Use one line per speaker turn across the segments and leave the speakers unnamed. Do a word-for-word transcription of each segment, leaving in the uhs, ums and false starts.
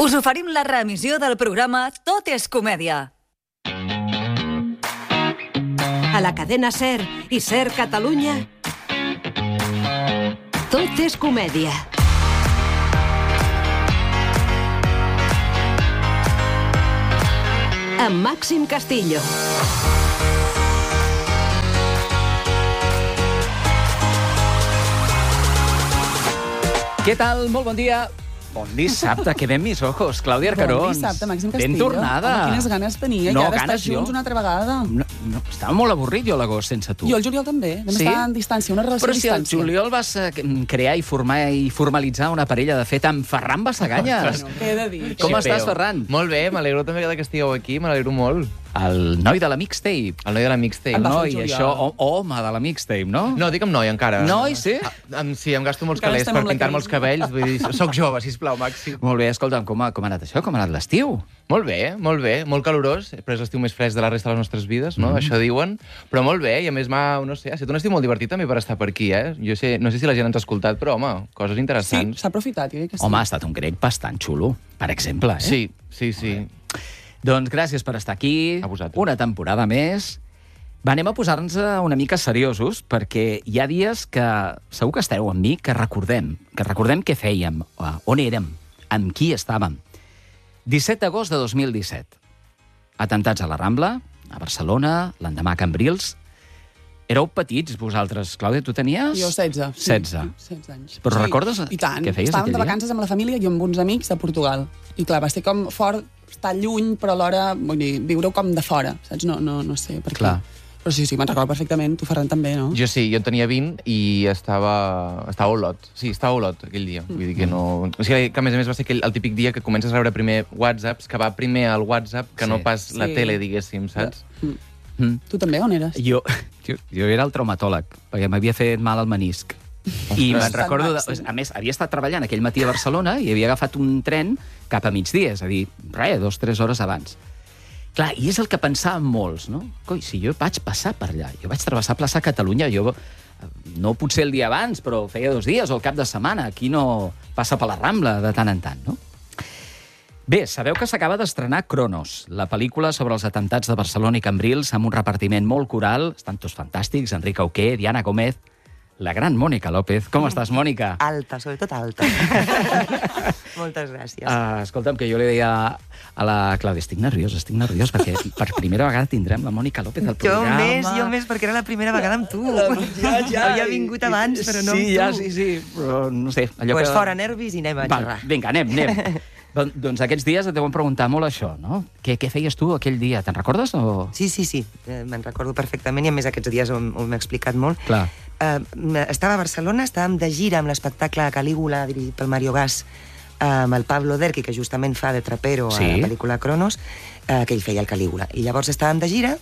Us oferim la reemissió del programa Tot és comèdia.
A la cadena SER i SER Catalunya, Tot és comèdia. Amb Màxim Castillo.
Què tal? Molt bon dia. Bon dissabte, que ben mis ojos. Clàudia Arcarons.
Bon dissabte, Màxim Castillo.
Ben tornada.
Home, quines ganes tenia,
no,
ja d'estar
ganes,
junts
jo.
una altra vegada.
No, no, estava molt avorrit jo l'agost sense tu.
Jo el juliol també. Vam
Sí?
estar en distància, una relació
Però
a
si el
distància.
juliol vas eh, crear i formar i formalitzar una parella de fet amb Ferran Bassaganyes.
Què he de dir?
Com
Sí,
estàs,
Peo.
Ferran?
Molt bé, m'alegro també que estigueu aquí, m'alegro molt.
El noi de la mixtape.
El noi de la mixtape.
Em va fer
Noi,
el juliol.
això, o, home de la mixtape, no?
No, dic amb noi, encara.
Noi, sí?
Ah, em, sí, em gasto molts
Encara
calés
estem
per
amb la
pintar-me els
crisi.
cabells. Vull dir, soc jove, sisplau, Màxim.
Molt bé, escolta'm, com ha, com ha anat això? Com ha anat l'estiu?
Molt bé, molt bé, molt calorós, però és l'estiu més fresc de la resta de les nostres vides, no?
Mm.
Això diuen. Però molt bé, i a més, m'ha, no sé, ha estat un estiu molt divertit també per estar per aquí, eh? Jo sé, no sé si la gent ens ha escoltat, però, home, coses
Sí,
interessants.
s'ha aprofitat, jo crec que sí.
Home, ha estat un grec bastant xulo, per exemple, eh?
Sí, sí, sí.
Doncs gràcies per estar aquí.
A vosaltres.
Una temporada més. Va, anem a posar-nos una mica seriosos, perquè hi ha dies que segur que estareu amb mi, que recordem, que recordem què fèiem, on érem, amb qui estàvem. disset d'agost de dos mil disset. Atemptats a la Rambla, a Barcelona, l'endemà a Cambrils. Éreu petits, vosaltres. Clàudia, tu tenies?
Jo setze. Sí.
setze.
setze anys.
Però recordes
I tant.
què feies
Estàvem
aquell
de
dia?
vacances amb la família i amb uns amics a Portugal. I clar, va ser com fort, estar lluny, però alhora, vull dir, viure-ho com de fora, saps? No, no, no sé per què.
Clar.
Però sí, sí, me'n recordo perfectament. Tu, Ferran, també, no?
Jo sí, jo en tenia vint i estava, estava a Olot. Sí, estava a Olot aquell dia. Vull dir que no... O sigui, que a més a més va ser aquell, el típic dia que comences a rebre primer whatsapps, que va primer al WhatsApp que
Sí.
no pas la
Sí.
tele, diguéssim, saps?
Mm.
Mm.
Tu també, on eres?
Jo, jo, jo era el traumatòleg, perquè m'havia fet mal al menisc. I me'n recordo... De,
Màxim.
a més, havia estat treballant aquell matí a Barcelona i havia agafat un tren cap a migdia, és a dir, res, dos, tres hores abans. Clar, i és el que pensàvem molts, no? Coi, si jo vaig passar per allà, jo vaig travessar plaça Catalunya, jo no potser el dia abans, però feia dos dies o el cap de setmana, aquí no passa per la Rambla de tant en tant, no? Bé, sabeu que s'acaba d'estrenar Cronos, la pel·lícula sobre els atemptats de Barcelona i Cambrils, amb un repartiment molt coral, estan tots fantàstics, Enric Auqué, Diana Gómez, la gran Mònica López. Com estàs, Mònica?
Alta, sobretot alta. Moltes gràcies.
Uh, escolta'm, que jo li deia a la Clàudia, estic nerviós, estic nerviós, perquè per primera vegada tindrem la Mònica López al
Jo
programa.
més, jo més, perquè era la primera vegada amb tu.
Ja, ja.
Havia vingut abans, però no
sí,
amb tu.
ja, sí, sí, però no sé. Allò
Pues
que...
fora nervis i anem a
Val,
xerrar.
vinga, anem, anem. Don, doncs aquests dies et deuen preguntar molt això, no? Què, què feies tu aquell dia? Te'n recordes? O...
Sí, sí, sí, eh, me'n recordo perfectament i a més aquests dies ho, ho m'he explicat molt.
Clar.
Eh, estava a Barcelona, estàvem de gira amb l'espectacle Calígula, dirigit pel Mario Gas, eh, amb el Pablo Derqui, que justament fa de trapero
Sí.
a la pel·lícula Cronos, eh, que ell feia el Calígula. I llavors estàvem de gira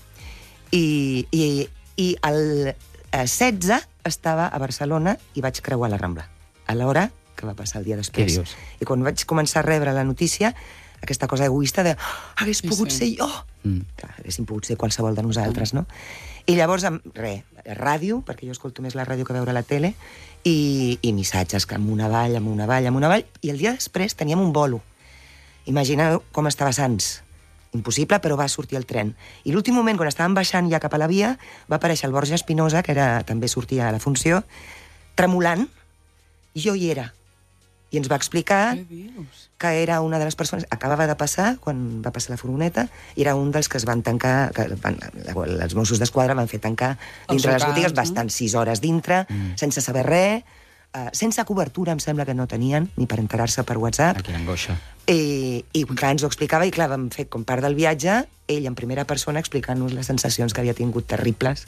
i, i, i el eh, setze estava a Barcelona i vaig creuar la Rambla, a l'hora que va passar el dia després.
Què dius?
I quan vaig començar a rebre la notícia, aquesta cosa egoista de oh, hagués
Sí,
pogut
sí.
ser jo.
Mm.
Clar, haguéssim pogut ser qualsevol de nosaltres, no? I llavors, amb, re, ràdio, perquè jo escolto més la ràdio que veure la tele, i, i missatges que amunt avall, amunt avall, amunt avall, i el dia després teníem un bolo. Imagineu com estava Sants. Impossible, però va sortir el tren. I l'últim moment, quan estàvem baixant ja cap a la via, va aparèixer el Borja Espinosa, que era, també sortia a la funció, tremolant, i jo hi era. I ens va explicar
Què dius?
que era una de les persones... Acabava de passar, quan va passar la furgoneta, i era un dels que es van tancar... Que van, els Mossos d'Esquadra van fer tancar dintre
Els
les botigues,
locals,
va
no?
estar sis hores dintre, mm. sense saber res, uh, sense cobertura, em sembla que no tenien, ni per enterar-se per WhatsApp.
Ah, quina angoixa.
I, I clar, ens ho explicava, i clar, vam fer com part del viatge, ell en primera persona explicant-nos les sensacions que havia tingut terribles.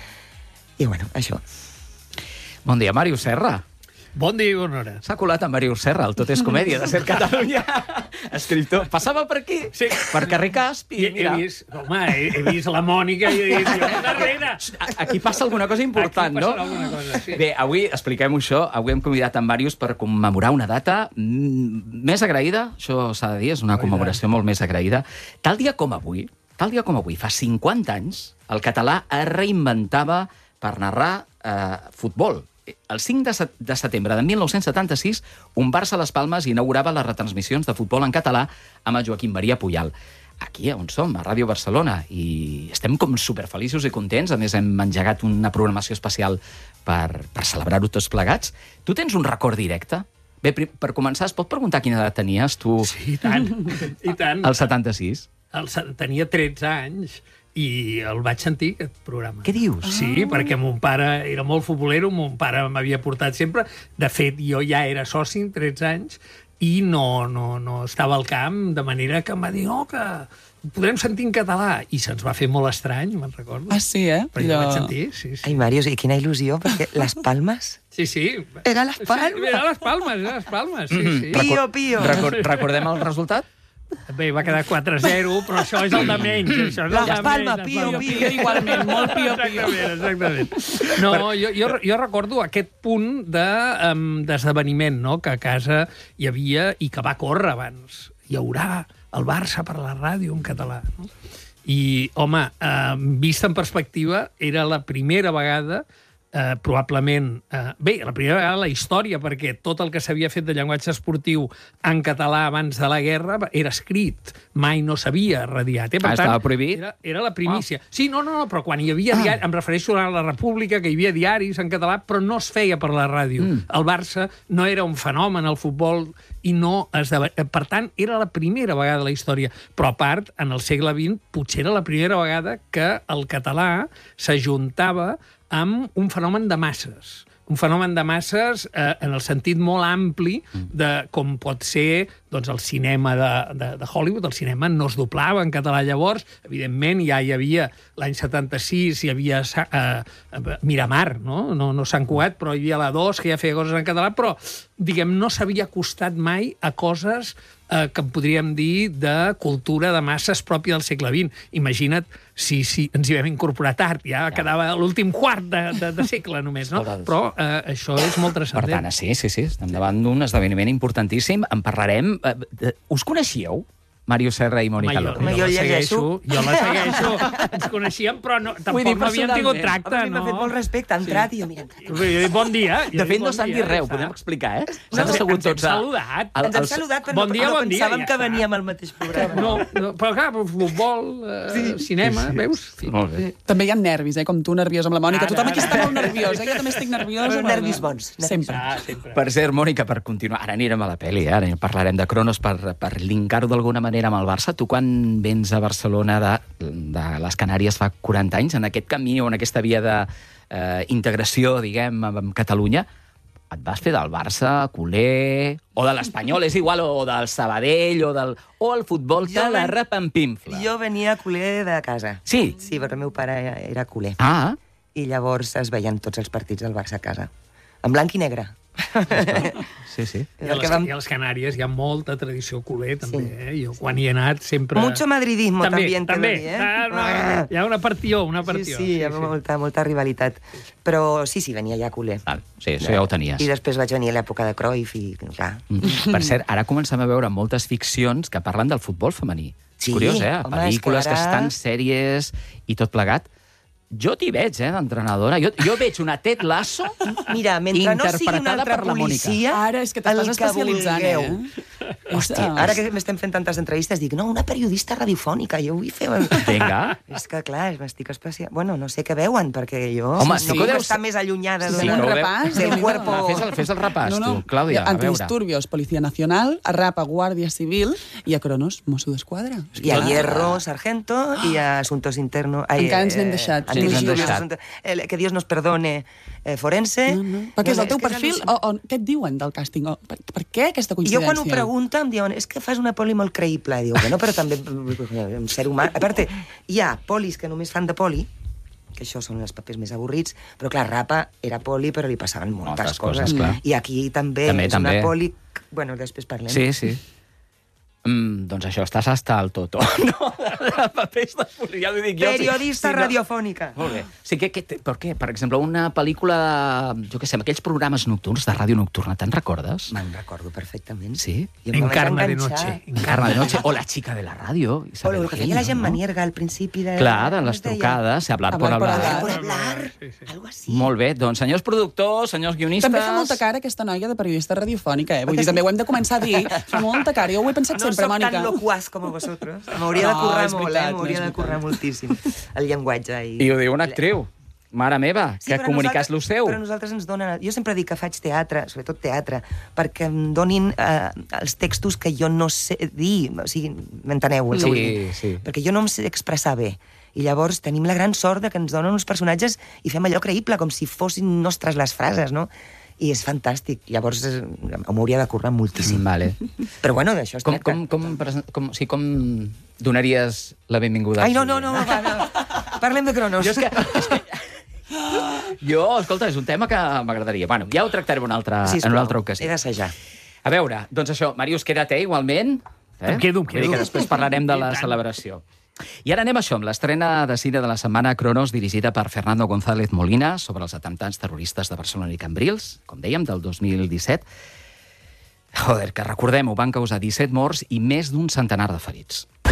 I bueno, això.
Bon dia, Màrius Serra.
Bon dia i bona hora.
S'ha colat en Màrius Serra, el Tot és comèdia de SER Catalunya. Escriptor. Passava per aquí,
Sí.
per carrer Casp, i
I, he
mira...
vist, home, he, he vist la Mònica i he dit, jo, darrere.
Aquí passa alguna cosa important,
Aquí
no?
passarà alguna cosa, sí.
Bé, avui, expliquem això, avui hem convidat en Màrius per commemorar una data mm, més agraïda, això s'ha de dir, és una commemoració molt més agraïda. Tal dia com avui, tal dia com avui, fa cinquanta anys, el català es reinventava per narrar eh, futbol. el cinc de setembre de mil nou-cents setanta-sis, un Barça a les Palmes inaugurava les retransmissions de futbol en català amb el Joaquim Maria Pujal. Aquí on som, a Ràdio Barcelona, i estem com superfeliços i contents. A més, hem engegat una programació especial per, per celebrar-ho tots plegats. Tu tens un record directe? Bé, per començar, es pot preguntar quina edat tenies tu?
Sí, i tant, i tant.
El setanta-sis?
El, tenia tretze anys i el vaig sentir, aquest programa.
Què dius?
Sí, ah. perquè mon pare era molt futbolero, mon pare m'havia portat sempre. De fet, jo ja era soci amb tretze anys i no, no, no estava al camp, de manera que em va dir, no, que podrem sentir en català. I se'ns va fer molt estrany, me'n recordo.
Ah, sí, eh?
Però jo vaig sentir, sí, sí.
Ai, Màrius, i quina il·lusió, perquè les Palmes...
Sí, sí.
Era les Palmes.
Sí, era les Palmes, era les Palmes, sí, sí.
Pio, pio.
Record, recordem el resultat?
Bé, va quedar quatre a zero, però això és el de menys. Això és el
Les
de
Palmes,
menys,
pio,
les
pio.
Palmes.
Igualment, molt pio, pio.
Exactament, exactament. No, jo, jo, jo recordo aquest punt de, um, d'esdeveniment, no?, que a casa hi havia i que va córrer abans. Hi haurà el Barça per la ràdio en català, no? I, home, eh, vist en perspectiva, era la primera vegada Eh, probablement... Eh, bé, la primera vegada la història, perquè tot el que s'havia fet de llenguatge esportiu en català abans de la guerra era escrit, mai no s'havia radiat. Eh? Per
ah,
tant,
estava prohibit?
Era, era la primícia. Ah. Sí, no, no, no, però quan hi havia diaris, ah. em refereixo a la República, que hi havia diaris en català, però no es feia per la ràdio. Mm. El Barça no era un fenomen al futbol i no es deva... Per tant, era la primera vegada de la història. Però, a part, en el segle vint, potser era la primera vegada que el català s'ajuntava amb un fenomen de masses. Un fenomen de masses eh, en el sentit molt ampli de com pot ser doncs, el cinema de, de, de Hollywood. El cinema no es doblava en català llavors. Evidentment, ja hi havia l'any setanta-sis, hi havia eh, Miramar, no? No, no Sant Cugat, però hi havia la dos, que ja feia coses en català, però, diguem, no s'havia acostat mai a coses eh, que en podríem dir de cultura de masses pròpia del segle vint. Imagina't si, si ens hi vam incorporar tard, ja quedava l'últim quart de, de, de segle només, no? Però eh, això és molt transcendent.
Per tant, sí, sí, sí, estem davant d'un esdeveniment importantíssim. En parlarem... Eh, us coneixíeu? Màrius Serra i Mònica López.
Jo, jo, jo la segueixo, jo la segueixo. Ens coneixíem, però no, tampoc no havíem tingut tracte,
no? M'ha fet molt respecte, ha entrat i jo, mira...
Bon dia.
De fet, no s'han dit res, ho podem explicar, eh? S'han assegut tots a...
saludat.
Ens hem saludat, però no pensàvem que veníem al mateix programa.
No, però clar, futbol, cinema, veus?
Molt bé.
També hi ha nervis, eh? Com tu, nerviós amb la Mònica. Tothom aquí està molt nerviós, eh? Jo també estic nerviosa.
Nervis bons.
Sempre.
Per cert, Mònica, per continuar, ara anirem a la pel·li, ara parlarem de Cronos per, per linkar-ho d'alguna manera amb el Barça. Tu quan vens a Barcelona de, de les Canàries fa quaranta anys, en aquest camí o en aquesta via d'integració, eh, diguem, amb Catalunya, et vas fer del Barça, culer, o de l'Espanyol, és igual, o del Sabadell, o del... o el futbol te la repampinfla.
Jo venia culer de casa.
Sí?
Sí, perquè el meu pare era culer.
Ah.
I llavors es veien tots els partits del Barça a casa. En blanc i negre.
Sí, sí.
I a les, vam... i a les Canàries hi ha molta tradició culer, també. Sí. Eh? Jo quan hi he anat sempre...
Mucho madridismo, també,
també,
també.
Dir, eh?
Ah,
no, ah. Hi ha una partió, una partió.
Sí, sí, hi ha sí, molta, molta rivalitat. Però sí, sí, venia ja culer.
Ah, sí, això ja ho tenies.
I després vaig venir a l'època de Cruyff i, clar...
Mm. Per cert, ara comencem a veure moltes ficcions que parlen del futbol femení.
Sí,
curiós, eh?
Home,
pel·lícules que, ara... que estan, sèries i tot plegat. Jo t'hi veig, eh, d'entrenadora. Jo, jo veig una Ted Lasso
Mira, mentre no sigui una altra policia...
Ara és que t'estàs especialitzant, eh?
Hòstia, ara que m'estem fent tantes entrevistes, dic, no, una periodista radiofònica, jo vull fer...
Vinga.
És que, clar, m'estic especial... Bueno, no sé què veuen, perquè jo
Home,
no
sí,
puc
deus...
estar més allunyada
sí,
de...
un repàs,
del cuerpo...
Fes el, fes el repàs,
no, no.
tu, Clàudia, a veure.
Antidisturbios, Policía Nacional, a Rapa, Guàrdia Civil, i a Cronos, Mosso d'Esquadra.
I a Hierro, Sargento, i a Asuntos Internos...
Encara ens n'hem deixat.
Ens n'hem deixat. El, que Dios nos perdone, eh, forense...
No, no. Perquè és el teu perfil, o, o què et diuen del càsting? O, per, per què aquesta coincidència?
Jo quan ho pregunto em diuen, és que fas una poli molt creïble. Diu, bueno, però també un ser humà... A part, hi ha polis que només fan de poli, que això són els papers més avorrits, però clar, Rapa era poli, però li passaven moltes
Moltes
coses.
coses, clar.
I aquí també,
També,
és
també.
una poli... Bueno, després parlem.
Sí, sí. Mm, doncs això, estàs hasta el toto. No, de papers de folia, ja ho dic jo.
Periodista
sí, sí,
radiofònica.
No. Molt bé. Sí, que, que, per què? Per exemple, una pel·lícula, jo què sé, aquells programes nocturns de ràdio nocturna, te'n recordes?
Me'n recordo perfectament.
Sí?
I em vaig
Encarna de
enganxar.
noche.
Encarna de noche, o la chica de la ràdio.
O el que feia la gent Manierga al principi de...
Clar, de
com
les
es deia?
trucades, hablar por
Hablar por
hablar.
hablar.
Por hablar,
Sí, sí.
algo así.
Molt bé, doncs senyors productors, senyors guionistes...
També fa molta cara aquesta noia de periodista radiofònica, eh? Vull
Que
dir,
sí?
també ho hem de començar a dir. Fa molta cara, jo ho he pensat
No
sempre,
soc
Mònica.
tan loquaz com vosotros. M'hauria de
No,
currar
és
molt,
veritat,
eh?
no
M'hauria
és
de currar moltíssim el llenguatge. I,
I ho diu una actriu. Mare meva,
Sí,
que
però
comunicàs lo
nosaltres-
seu.
Però nosaltres ens donen... Jo sempre dic que faig teatre, sobretot teatre, perquè em donin eh, els textos que jo no sé dir. O sigui, m'enteneu el que
Sí,
vull dir?
sí.
Perquè jo no em sé expressar bé. I llavors tenim la gran sort de que ens donen uns personatges i fem allò creïble, com si fossin nostres les frases, no? I és fantàstic. Llavors eh, m'hauria de currar moltíssim.
Vale.
Però bueno, d'això es
Com,
tracta.
com, com, presen- com, o sigui, com donaries la benvinguda?
Ai, no, no, no, va, no. Parlem de Cronos.
Jo és que... És que... Jo, escolta, és un tema que m'agradaria. Bueno, ja ho tractarem una altra,
Sisplau,
en una altra ocasió.
he d'assajar.
A veure, doncs això, Màrius, queda't igualment. Eh?
Em quedo, em quedo.
Vull dir que després parlarem de la
I tant.
celebració. I ara anem a això, amb l'estrena de cine de la setmana Cronos, dirigida per Fernando González Molina, sobre els atemptats terroristes de Barcelona i Cambrils, com dèiem, del dos mil disset. Joder, que recordem-ho, van causar disset morts i més d'un centenar de ferits.